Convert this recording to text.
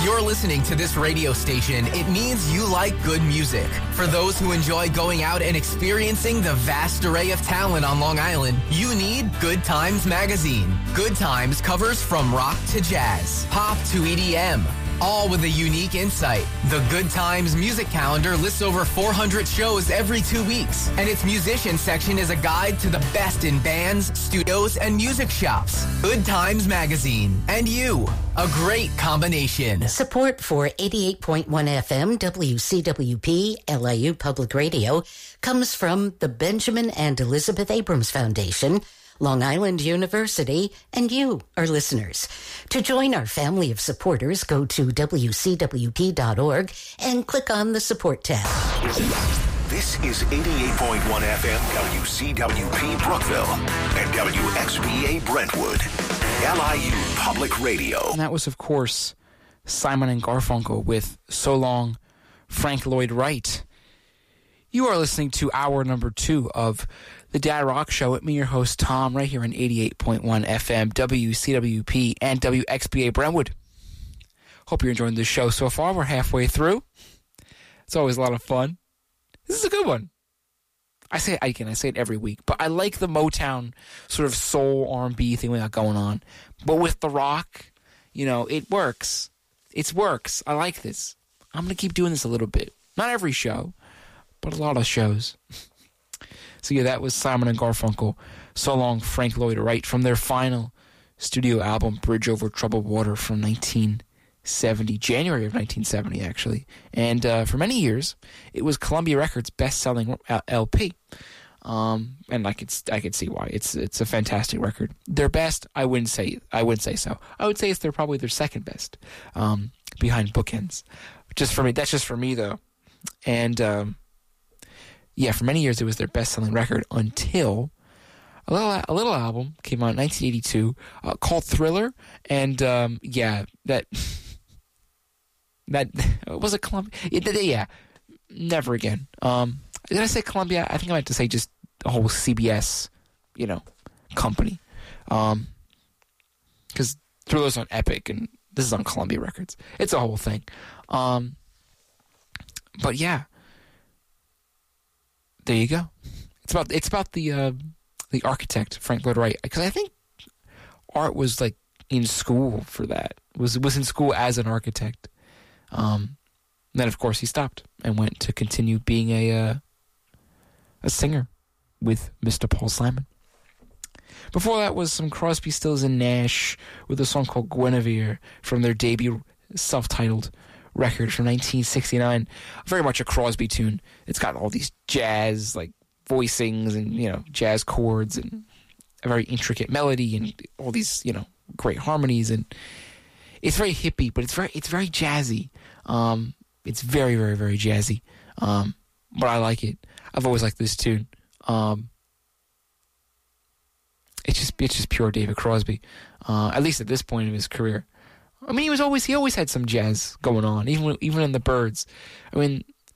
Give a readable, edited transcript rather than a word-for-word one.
If you're listening to this radio station, it means you like good music. For those who enjoy going out and experiencing the vast array of talent on Long Island, you need Good Times Magazine. Good Times covers from rock to jazz, pop to EDM, all with a unique insight. The Good Times music calendar lists over 400 shows every 2 weeks, and its musician section is a guide to the best in bands, studios, and music shops. Good Times Magazine. And you. A great combination. Support for 88.1 FM WCWP LIU Public Radio comes from the Benjamin and Elizabeth Abrams Foundation, Long Island University, and you, our listeners. To join our family of supporters, go to WCWP.org and click on the support tab. This is 88.1 FM WCWP Brookville and WXBA Brentwood, LIU Public Radio. And that was, of course, Simon and Garfunkel with So Long, Frank Lloyd Wright. You are listening to hour number 2 of The Dad Rock Show with me, your host, Tom, right here on 88.1 FM, WCWP, and WXBA Brentwood. Hope you're enjoying the show so far. We're halfway through. It's always a lot of fun. This is a good one. I say it every week, but I like the Motown sort of soul R&B thing we got going on. But with the rock, it works. It works. I like this. I'm going to keep doing this a little bit. Not every show, but a lot of shows. So yeah, that was Simon and Garfunkel, So Long, Frank Lloyd Wright, from their final studio album, Bridge Over Troubled Water, from 1970, January of 1970, actually. And for many years, it was Columbia Records' best-selling LP. And I could see why. It's a fantastic record. Their best, I wouldn't say so. I would say they're probably their second best, behind Bookends. Just for me, that's just for me though. And yeah, for many years it was their best-selling record until a little album came out in 1982 called Thriller, and yeah, that was a Columbia. Yeah, never again. Did I say Columbia? I think I meant to say just the whole CBS, company, because Thriller's on Epic and this is on Columbia Records. It's a whole thing. But yeah. There you go. It's about the architect, Frank Lloyd Wright, because I think Art was like in school for that. Was in school as an architect. Then of course he stopped and went to continue being a singer with Mr. Paul Simon. Before that was some Crosby, Stills and Nash with a song called Guinevere from their debut self-titled record from 1969. Very much a Crosby tune. It's got all these jazz like voicings and jazz chords and a very intricate melody and all these great harmonies, and it's very hippie, but it's very jazzy. It's very, very, very jazzy. But I like it. I've always liked this tune. It's just pure David Crosby. At least at this point of his career. I mean, he always had some jazz going on, even in the Byrds. I mean,